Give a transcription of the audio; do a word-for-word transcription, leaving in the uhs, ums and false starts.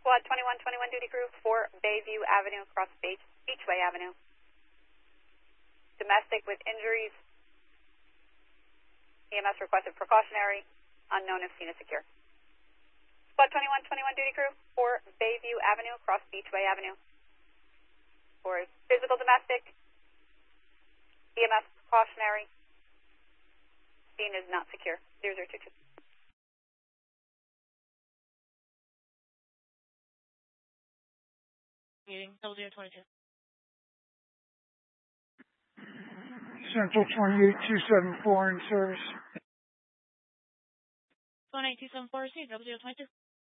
Squad twenty-one twenty-one duty crew, four Bayview Avenue across Beach, Beachway Avenue. Domestic with injuries. E M S requested precautionary. Unknown if seen as secure. Squad twenty-one twenty-one duty crew, four Bayview Avenue across Beachway Avenue. For physical domestic. E M S precautionary. Scene is not secure. zero zero two two. Meeting, double zero twenty-two. Central twenty-eight two seven four in service. one eight two seven four, C, double zero twenty-two.